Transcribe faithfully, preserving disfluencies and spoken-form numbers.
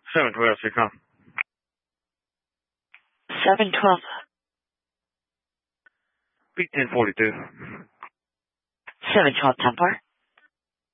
seven twelve, Seacom. seven twelve. Beat ten forty-two. seven twelve, Templar.